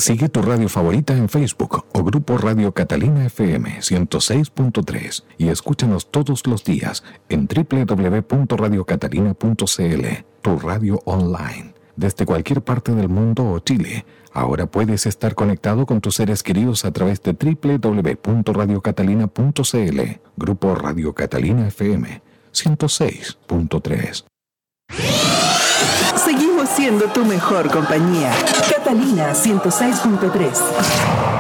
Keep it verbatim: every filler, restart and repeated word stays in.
Sigue tu radio favorita en Facebook o Grupo Radio Catalina F M ciento seis punto tres y escúchanos todos los días en doble u doble u doble u punto radio catalina punto c l, tu radio online. Desde cualquier parte del mundo o Chile, ahora puedes estar conectado con tus seres queridos a través de doble u doble u doble u punto radio catalina punto c l. Grupo Radio Catalina F M ciento seis punto tres. Seguimos siendo tu mejor compañía. Catalina ciento seis punto tres.